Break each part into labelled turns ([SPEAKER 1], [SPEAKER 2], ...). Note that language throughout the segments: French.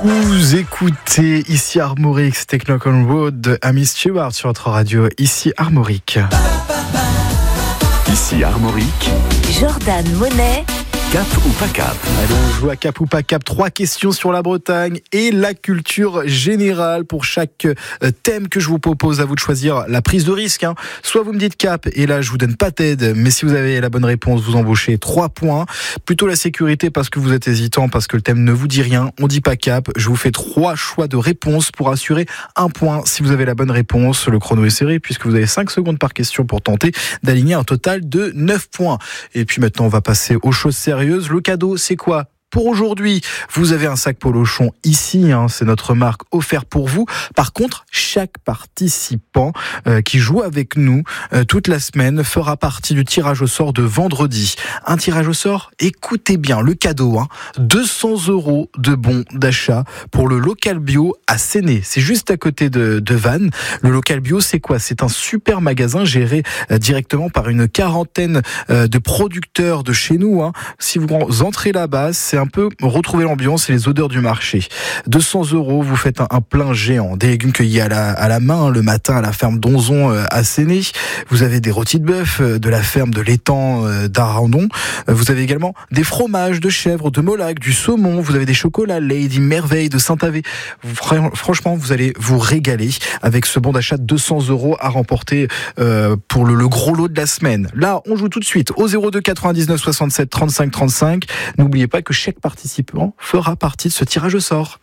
[SPEAKER 1] Vous écoutez ici Armorique, Techno on Road de Amy Stewart sur votre radio, ici Armorique.
[SPEAKER 2] Ici Armorique.
[SPEAKER 3] Jordan Monet.
[SPEAKER 2] Cap ou pas cap?
[SPEAKER 1] Allez, on joue à Cap ou pas cap. 3 questions sur la Bretagne et la culture générale. Pour chaque thème que je vous propose, à vous de choisir la prise de risque. Soit vous me dites cap et là je vous donne pas d'aide, mais si vous avez la bonne réponse, vous embauchez 3 points. Plutôt la sécurité parce que vous êtes hésitant, parce que le thème ne vous dit rien. On dit pas cap. Je vous fais 3 choix de réponse pour assurer 1 point si vous avez la bonne réponse. Le chrono est serré puisque vous avez 5 secondes par question pour tenter d'aligner un total de 9 points. Et puis maintenant on va passer aux choses sérieuses. Le cadeau, c'est quoi? Pour aujourd'hui, vous avez un sac Polochon ici, c'est notre marque offert pour vous. Par contre, chaque participant qui joue avec nous toute la semaine fera partie du tirage au sort de vendredi. Un tirage au sort, écoutez bien, le cadeau, 200 € de bons d'achat pour le local bio à Séné. C'est juste à côté de Vannes. Le local bio, c'est quoi? C'est un super magasin géré directement par une quarantaine de producteurs de chez nous. Si vous entrez là-bas, c'est un peu retrouver l'ambiance et les odeurs du marché. 200 €, vous faites un plein géant, des légumes cueillis à la main le matin à la ferme d'Onzon à Séné. Vous avez des rôtis de bœuf de la ferme de l'étang d'Arandon. Vous avez également des fromages de chèvre, de Molac, du saumon. Vous avez des chocolats Lady Merveille de Saint-Avé. Franchement, vous allez vous régaler avec ce bon d'achat de 200 € à remporter pour le gros lot de la semaine. Là, on joue tout de suite au 02 99 67 35 35. N'oubliez pas que chaque participant fera partie de ce tirage au sort.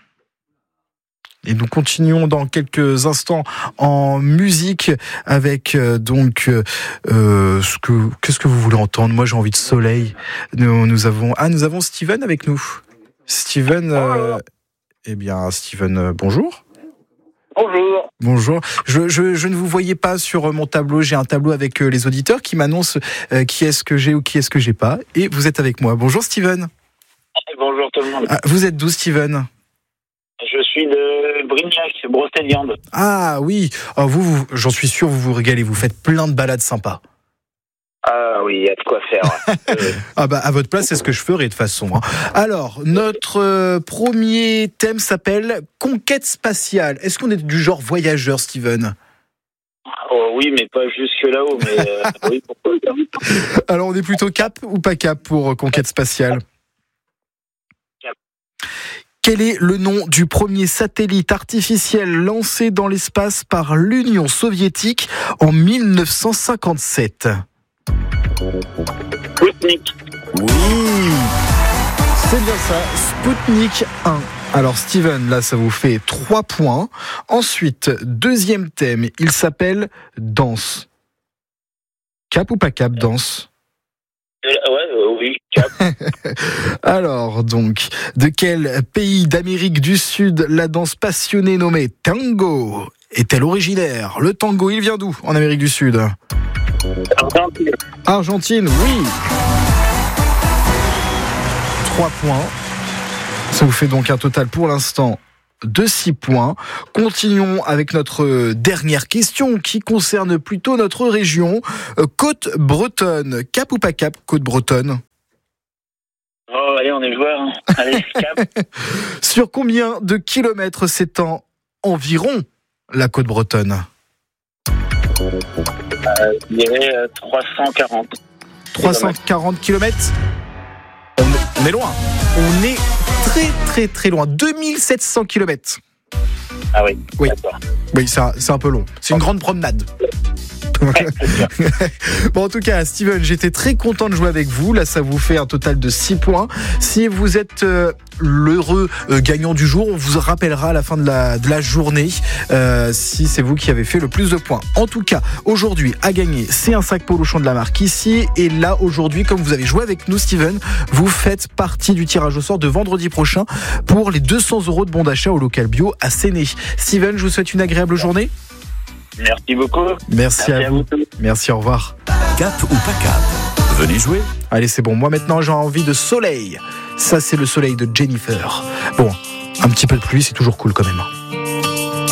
[SPEAKER 1] Et nous continuons dans quelques instants en musique avec qu'est-ce que vous voulez entendre? Moi j'ai envie de soleil. Nous avons Steven avec nous. Steven, Steven, bonjour.
[SPEAKER 4] Bonjour.
[SPEAKER 1] Bonjour. Je ne vous voyais pas sur mon tableau. J'ai un tableau avec les auditeurs qui m'annoncent qui est-ce que j'ai ou qui est-ce que j'ai pas. Et vous êtes avec moi. Bonjour Steven.
[SPEAKER 4] Bonjour tout le monde.
[SPEAKER 1] Vous êtes d'où, Steven?
[SPEAKER 4] Je suis de Brignac, Brocéliande.
[SPEAKER 1] Ah oui, vous, j'en suis sûr, vous vous régalez, vous faites plein de balades sympas.
[SPEAKER 4] Ah oui, il y a de quoi faire.
[SPEAKER 1] À votre place, c'est ce que je ferai de toute façon. Alors, notre premier thème s'appelle Conquête spatiale. Est-ce qu'on est du genre voyageur, Steven?
[SPEAKER 4] Oh, oui, mais pas jusque là-haut, mais oui, pourquoi pas.
[SPEAKER 1] Alors, on est plutôt cap ou pas cap pour Conquête spatiale? Quel est le nom du premier satellite artificiel lancé dans l'espace par l'Union soviétique en 1957?
[SPEAKER 4] Sputnik.
[SPEAKER 1] Oui, c'est bien ça, Sputnik 1. Alors Steven, là ça vous fait 3 points. Ensuite, deuxième thème, il s'appelle danse. Cap ou pas cap, danse?
[SPEAKER 4] Oui, cap.
[SPEAKER 1] Alors donc, de quel pays d'Amérique du Sud la danse passionnée nommée tango est-elle originaire? Le tango, il vient d'où en Amérique du Sud?
[SPEAKER 4] Argentine.
[SPEAKER 1] Argentine, oui. 3 points. Ça vous fait donc un total pour l'instant de 6 points. Continuons avec notre dernière question qui concerne plutôt notre région, Côte Bretonne. Cap ou pas cap, Côte Bretonne?
[SPEAKER 4] Oh, allez, on est joueurs. Allez, cap.
[SPEAKER 1] Sur combien de kilomètres s'étend environ la Côte Bretonne?
[SPEAKER 4] Je dirais 340.
[SPEAKER 1] 340 kilomètres. On est loin. On est très très très loin. 2700 kilomètres.
[SPEAKER 4] Ah oui,
[SPEAKER 1] oui.
[SPEAKER 4] D'accord.
[SPEAKER 1] Oui, c'est un peu long. C'est une grande promenade. Bon, en tout cas, Steven, j'étais très content de jouer avec vous. Là, ça vous fait un total de 6 points. Si vous êtes l'heureux gagnant du jour, on vous rappellera à la fin de la journée si c'est vous qui avez fait le plus de points. En tout cas, aujourd'hui, à gagner, c'est un sac Polochon de la marque ici. Et là, aujourd'hui, comme vous avez joué avec nous, Steven, vous faites partie du tirage au sort de vendredi prochain pour les 200 € de bons d'achat au local bio à Séné. Steven, je vous souhaite une agréable journée.
[SPEAKER 4] Merci beaucoup.
[SPEAKER 1] Merci à vous. Merci, au revoir.
[SPEAKER 2] Cap ou pas cap? Venez jouer.
[SPEAKER 1] Allez, c'est bon. Moi, maintenant, j'ai envie de soleil. Ça, c'est le soleil de Jennifer. Bon, un petit peu de pluie, c'est toujours cool quand même.